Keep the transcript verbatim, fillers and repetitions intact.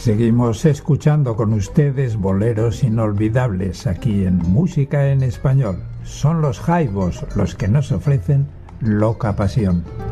Seguimos escuchando con ustedes boleros inolvidables aquí en Música en Español. Son los Jaivos los que nos ofrecen Loca Pasión.